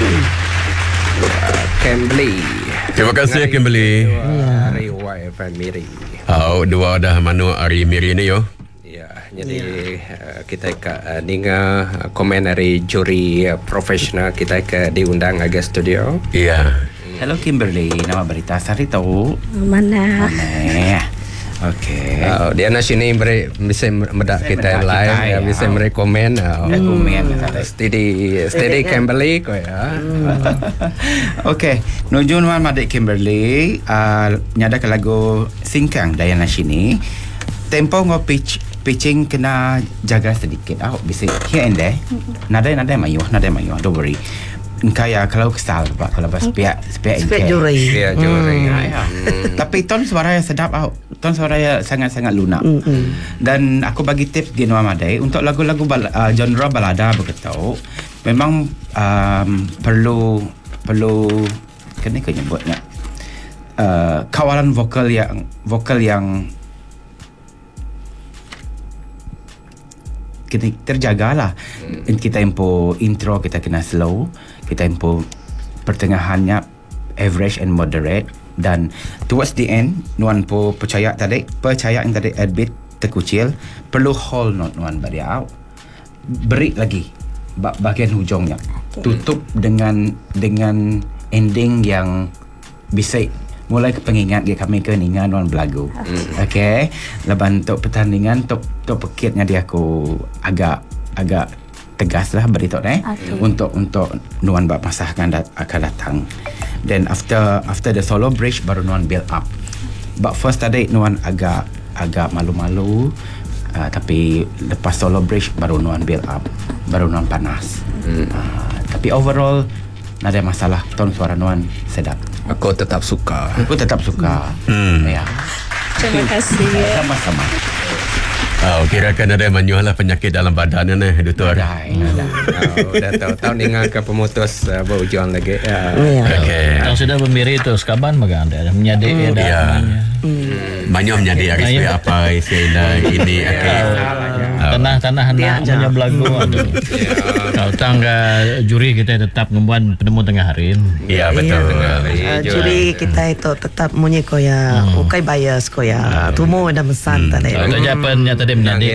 Kimberly. Terima kasih Kimberly. Hari wifi Miri. Dua dah mana hari Miri ni yo. Ya, jadi kita dengar komen dari juri profesional kita diundang ke studio. Ya. Hello Kimberly, nama berita Sari tahu? Mana? Okey. Dia nak sini bisa medak kita live, bisa merekomen. Steady Kimberly ko ya. Okey, nuju nuan madik Kimberly, nyada ke lagu Singkang Dayana sini. Tempo ngo pitching kena jaga sedikit. Bisa here and there. Nada mayu, don't worry. Kaya kalau kesal pak kalau pas pihak juri. Pihak juri. Tapi ton suara yang sedap ton suara yang sangat-sangat lunak. Dan aku bagi tips di Nuan Madai untuk lagu-lagu genre balada begitu memang perlu kena nyebutnya kawalan vokal yang kena terjagalah. Kita tempo intro kita kena slow, kita tempo pertengahannya average and moderate, dan towards the end nuan po percaya yang tadi a bit terkucil, perlu hold note nuan bariau, beri lagi bahagian hujungnya, tutup dengan ending yang bisa mulai ke pengingat kami ke ningan nuan belagu. Okey, lepas untuk pertandingan untuk pekitnya dia aku agak tegas lah beritahu untuk nuan bab masa akan datang. Then after the solo bridge baru nuan build up. But first tadi nuan agak malu-malu, tapi lepas solo bridge baru nuan build up, baru nuan panas. Tapi overall tak ada masalah, ton suara nuan sedap. Aku tetap suka. Ya. Terima kasih. Sama-sama. Kirakan ada menyualah penyakit dalam badan ni, doktor. Dah tahu dengan ke pemutus berjuang lagi. Okey. Kalau sudah bermiri tu sekaban magang ada menyadik ada. Banyak menjadi hari apa istilah ini tanah hanya belagu. Kalau tangga juri kita tetap membuat penemu tengah hari. Ya betul. Juri kita itu tetap munyi koya, ukai bias koya. Tumo ada mesan tadi. Kalau jawapannya tadi menyadik.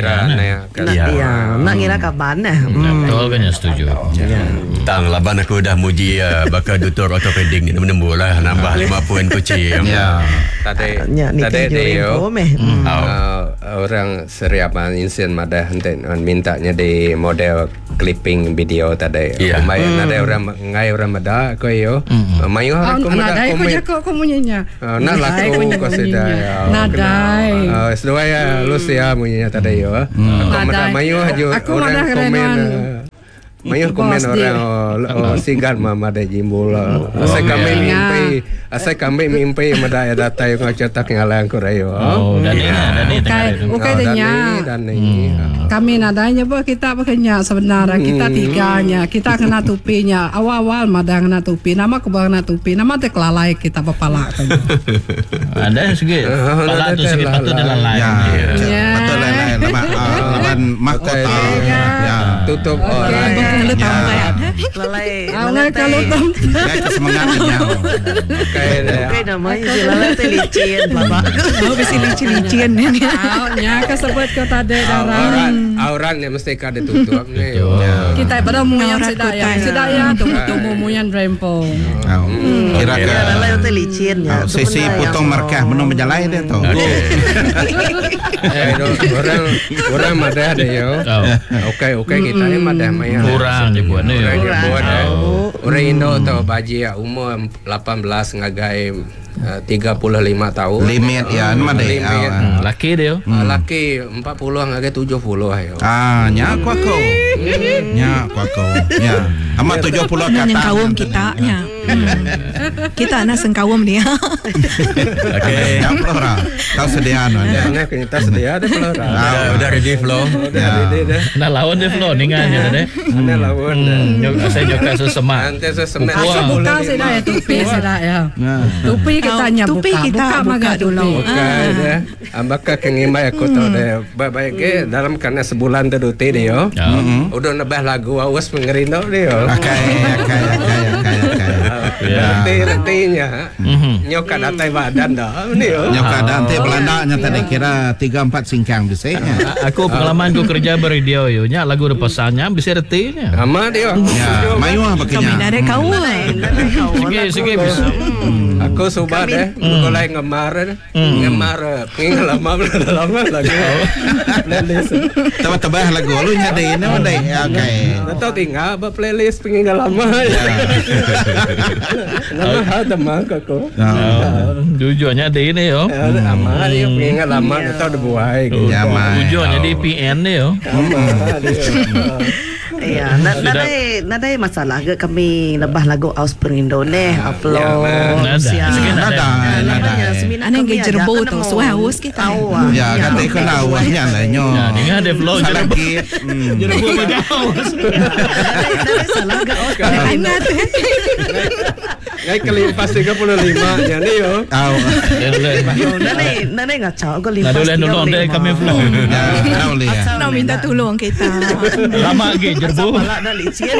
Nak ngira kaban Betul kan, setuju. Tang laban aku dah muji bakal doktor ortopedik ni menembur lah nambah 5 poin kucing. Tadi dia orang seriapan insen madah mintanya di model clipping video tadi. Ada orang madah ko yo. Mayu aku madah komunnya. Nak laku ko sedaya. Nadai. Sedaya lu sia munyinya tadi yo. Aku madah mayu orang komen. Mayu komen orang singkat mama ada jimbul. Asal kami mimpi mada ada tayo ngacetak ngalang ko rayo. Dani kami nadanya apa kita pakainya sebenarnya kita tiganya, kita kena tupinya. Awal mada kena tupi, nama kena tupi, nama teklalai kita bapala. Ada segi pala tu segi patut dalam lain. Betul lain laban mahkota. Tutup orang. Lalai kalau semangatnya. Oke namanya si lalai tu licin bapak. Bisa licin ni. Kesebut kau tadi darah. Orang yang mesti kada tutup ni. Kita pada muyan sedaya tunggu muyan rempo. Kira lalai tu licin ya. Sesi potong markah menung berjalan dia tu. Orang madah ada yo. Okey kita ni madah maya. Kurang dibuat ni. Orang Indo tu baji umur 18 ngagai 35 tahun. Limit ya, nama deh. Laki dia. Laki 40 ngagai 70 ayo. Nyak aku. Ya. Amat 70 kata. Yang kawum kita nya. Kita anak sengkawum dia. Okey. Yang pelora. Kau sedia anu ada. Kita sedia ada pelora. Udah ready flow. Nak lawan dia flow ningannya tadi. Ada lawan. Saya juga sesemak. Nanti sesemak. Buka sedaya tupi sedaya. Tupi kita nya buka dulu. Ambaka kengimai aku tahu deh. Baik dalam karena sebulan tu duti dia. Udah nambah lagu awas mengerindo dia. Akai. retinya. Nyoka datai badan dah. Nyoka dante Belandanya tadi kira 3-4 singkang biasanya. Aku pengalaman ku kerja beradio yo nya lagu de pesannya bisa retinya. Ama dia. Ya, mayu apa Kami kenya? ada kawan. Sige bisa. Aku sobat mulai ngemar lama lagi. Playlist. Tebah lagu lu nyadain deh. Oke. Tahu tinggal apa playlist pengen lama. Nama ada mangka ko. Tujuannya di ini yo. Ama dia pengen lama tahu udah buai. Ya, Tujuannya di PN nih yo. Ya, nadai masalah ke kami lebah lagu Aus Perindo upload. Nada. Ana ke jerbo tu suaus kita. Ya, kata ikut awalnya lah nyo. Ya, ni ada flow jerbo. Jerbo bergaus. Salah ke Aus. Ingat. Ngai kelimpas 35 nya ni yo. Nadai ngacau ke limpas. Nado len deh kami flow. Ya, boleh ya. Nak minta tolong kita. Lama lagi jerbo. Palak dah licin.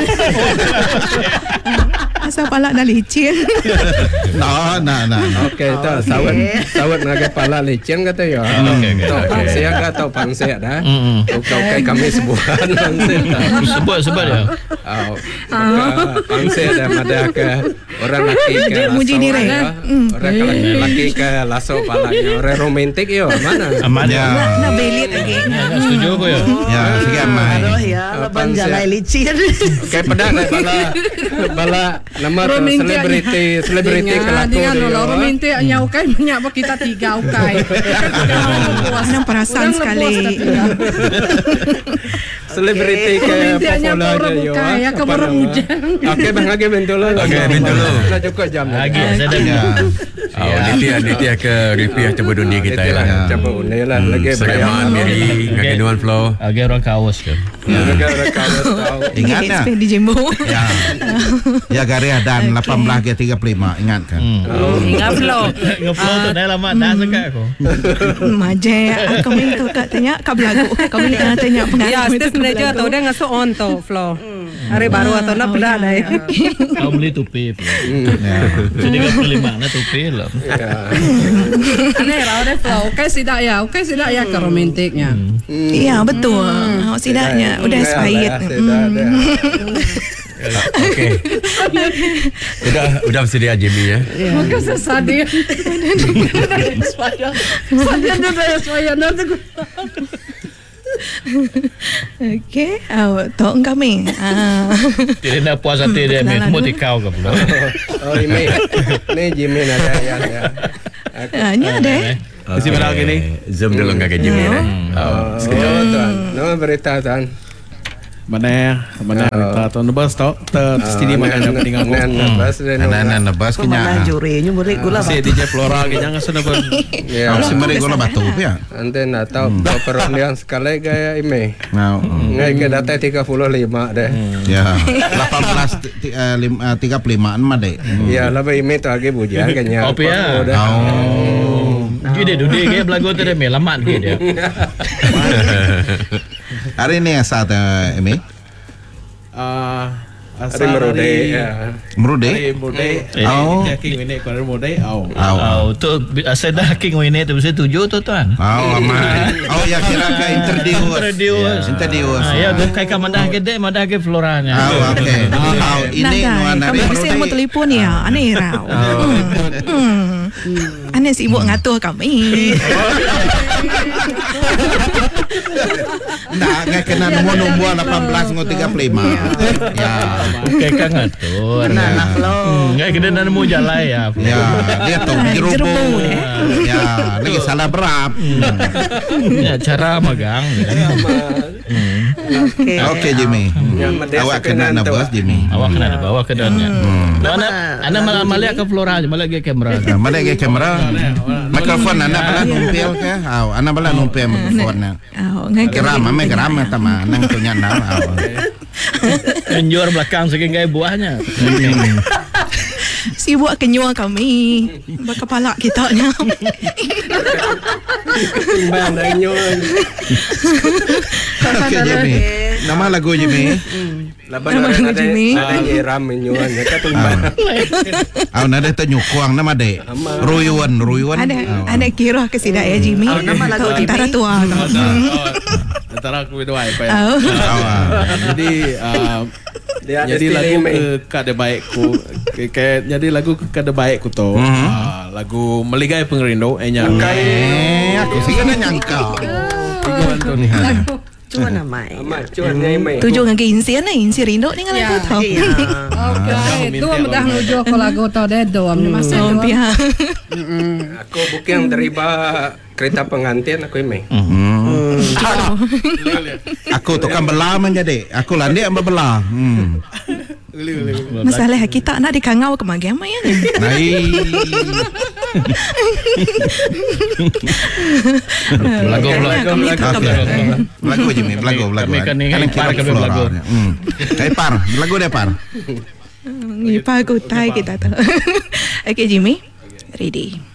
Asal palak dah licin. Nah. Okey, tak sawat ngagai pala licin kata yo. Okey. Saya enggak tahu pangsia dah. Okey kami sebuah Sebut ya. Pangsia dah ada ke orang laki ke Muji diri. Orang laki ke lasso palanya. Orang romantik yo mana? Ya. Nak belit lagi. Setuju aku ya. Ya, sikit mai. Aduh ya, leban jalai licin. Kayak pedak bala nama selebriti kelakon dia. Romantik hanya ukai banyak apa kita 3 ukai. Senang perasan sekali. Selebriti ke popular je yo. Ya ke baru hujan. Okey bang lagi bentul lah. Okey, bentul dulu. Dah cukup jam Lagi saya dah. Nanti ke repeat coba dunia kita lah. Coba undi lah lagi Sulaiman, Miri, ngaki Nuan Flow. Agak orang kaos ke. Negara kau tahu. Ingat tak? Expect di Jembo. Ya Garia dan 18 ke 35 ingat kan? Ingat flow. Ngeflow tu dah lama dah suka aku. Maje kami tu tak tanya kau belagu. Kami tengah tanya Ya, stes meja tu dia ngasuh on tu flow. Hari baru atau nak pernah dah. Kau beli tupi. Jadi kau beli mana tupi lah. Aneh lah ada flow. Ukai sidak ya ke romantiknya. Iya betul. Sidaknya udah expired. Okey. Udah bersedia Jimmy ya. Maka sesadia. Saya nanti. Okey, tolong kami. Tidak nak puas hati dia ni. Semua tikau ke pula. Oh ini Jimmy ada ya. Ini ada. Mesti benar gini. Zoom dulu ngaki Jimmy ya. Sekejap tuan. Nama berita tuan. Mana berita tuan bas tau. Studi mana ada peninggal. Anak nebas kenya. Jurinya beri gula Si DJ Flora kenya nggak sudah ber. Ya. Si mari gula batu ya. Ante nak tahu perundian sekali gaya ini. Mau. Ngai ke data 35 deh. Ya. 18 35an mah deh. Ya, lebih ini tu lagi bujian kenya. Kopi ya. Jadi duduk ke belagu tu dia melamat ke dia. Hari ini asal Emi? Hari merude. Merude? Oh. King ini kalau merude. Tu asal dah King ini tu mesti 7 tu tuan. Aman. Ya kira ke introduce. Ya kai ka mandah ke dek mandah ke floranya. Okey. Ini nuan hari merude. Kami mesti mau telefon ya. Aneh rau. Aneh sibuk ngatur kami. Nak kena nombor 18 dengan 35. Ya. Okey kan ngatur. Nah flow. Ngai kena nemu jalan ya. Ya, dia tahu jerubu. Ya, lagi salah berap. Ya cara magang. Okey Jimmy. Awak kena nabas Jimmy. Awak kena bawa ke dalamnya. Anak malah malik ke flora aja, malah ke kamera. Mana ke kamera? Mikrofon anak bala numpil ke? Anak bala numpil mikrofonnya. Geram tama nang punya nama. Menjual belakang saking gaya buahnya. Sibuk kenyua kami. Berkepala kita nya. Timbang dah nyuan. Okey Jimmy. Nama lagu Jimmy. Laban ada ram nyuan kata timbang. Nada tanyukuang nama dek. Ruyuan. Ada kira ke sida ya Jimmy. Nama lagu antara Jimmy. tua. Antara aku berdua apa ya. Jadi jadi lagu ke kada baikku jadi lagu ke kada baikku tu lagu Meligai Pengerindu aku sih kena nyangka Cuan amai. Cuan nyai mai. Tujuh dengan insi rindu dengan lagu tu. Okey, tu mudah nuju ko lagu tu dedo amne masa tu. Aku bukan terima kereta pengantin aku mai. Aku tukang belah menjadi. Aku landai ambil belah. Masalah kita nak dikangau ke magi amai ya. Lagu Jimmy, lagu. Kan par ke lagu. Par, lagu dia par. Ni par ko tai kita tu. Okay Jimmy. Ready.